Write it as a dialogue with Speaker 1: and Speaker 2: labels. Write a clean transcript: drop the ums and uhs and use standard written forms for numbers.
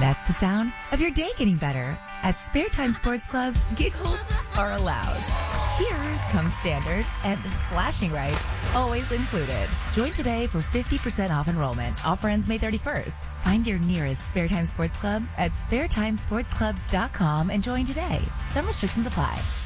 Speaker 1: That's the sound of your day getting better. At Spare Time Sports Clubs, giggles are allowed. Cheers comes standard, and the splashing rights always included. Join today for 50% off enrollment. Offer ends May 31st. Find your nearest Spare Time Sports Club at SpareTimeSportsClubs.com and join today. Some restrictions apply.